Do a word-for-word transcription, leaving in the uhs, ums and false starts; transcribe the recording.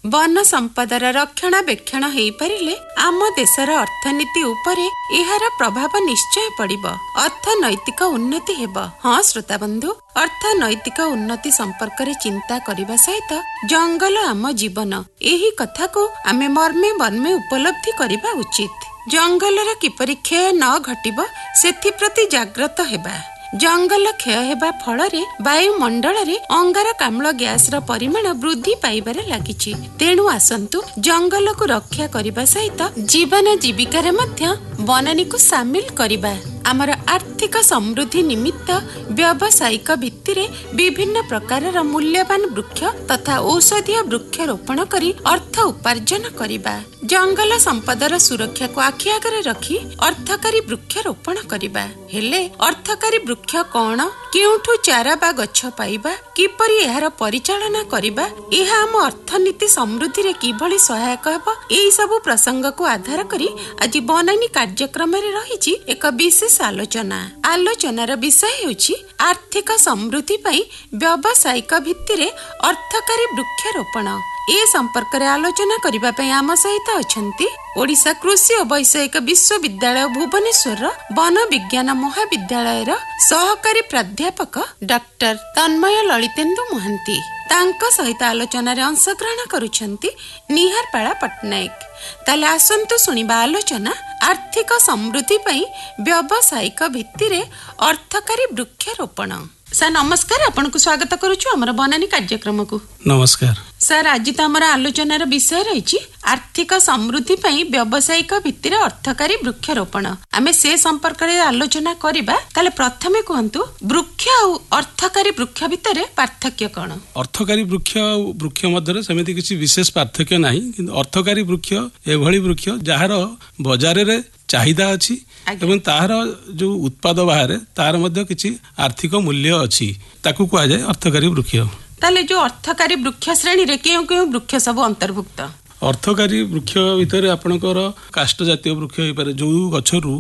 One संपदार रक्षणाबेक्षण हेई परिले आम देशर अर्थनीति उपरे एहार प्रभाव निश्चय पड़िबो, अर्थनैतिक उन्नति हेबो। हाँ श्रोता बंधु, अर्थनैतिक उन्नति संपर्क रे चिंता करिबा सहित जंगल आम जीवन एही कथा को आमे मर्मे मर्मे उपलब्धि करिबा उचित। जंगलर किपरि क्षय न घटिबो सेथि प्रति जागृत हेबा। जंगल क्षय हेबा फଳରେ वायुमंडଳରେ अंगारकाम्ल गैस र परिमाण वृद्धि पाइबारे लागिछि। तेणु आसंतु जंगल को रक्षा करिबा सहित जीवन जीविका रे मध्य वनानी को शामिल करिबा। आमर आर्थिक समृद्धि निमित्त व्यावसायिक भित्तिरे विभिन्न प्रकार मूल्यवान वृक्ष तथा औषधीय वृक्ष रोपण करी अर्थ उपार्जन करिबा। जंगल संपदर सुरक्षा को आखि आगरे रखी अर्थकारी वृक्ष रोपण करिबा। हेले अर्थकारी वृक्ष कौन, केउठु चारा बा गछ पाइबा, किपरि एहार परिचालना करिबा, एहा आम अर्थनीति समृद्धि रे किभଳି सहायक हेबो, एही सब प्रसंग को आधार करी आज बनानी कार्यक्रम रे रहिछि एक विशेष आलोचना। आलोचनार विषय हेउछि आर्थिक समृद्धि पई व्यावसायिक भित्तिरे अर्थकारी वृक्षरोपण। ए संपर्क रे आलोचना करिबा पई आम सहित अछंती ओडिशा कृषि और वैषयिक विश्वविद्यालय भुवनेश्वर वन विज्ञान महाविद्यालय रो सहकारी प्राध्यापक डॉक्टर तन्मय ललितेन्दु महांती। तांको सहित आलोचना रे अंशग्रहण करुछंती निहारपाड़ा पटनायक। ताले आसंतु सुनिबा आलोचना आर्थिक समृद्धि पई व्यावसायिक भित्तिरे अर्थकारी वृक्षरोपण। सर नमस्कार, आपन को स्वागत करूछु हमर बनानी कार्यक्रम को। नमस्कार सर, आज तो हमर आलोचनार विषय रही आर्थिक समृद्धि पई व्यावसायिक भित्तिरे अर्थकारी वृक्षरोपण। आमे से संपर्क रे आलोचना करिबा। ताले प्रथमे कहंतु वृक्ष और अर्थकारी वृक्ष भितरे पार्थक्य कोन? अर्थकारी वृक्ष वृक्ष मध्यरे समिति किछि विशेष पार्थक्य नाही, किंतु अर्थकारी वृक्ष एभଳି वृक्ष जहार बाजार रे चाहिदा अछि एवं तार जो उत्पाद बाहर तार मध्य किछि आर्थिक मूल्य अछि, ताकू कुआ जाय अर्थकारी वृक्ष। ताले जो अर्थकारी वृक्ष श्रेणी रे केउ केउ वृक्ष सब अंतर्भुक्त? अर्थकारी वृक्ष भितर आपणकर काष्ठ जातीय वृक्ष होइपारे, जो गछरू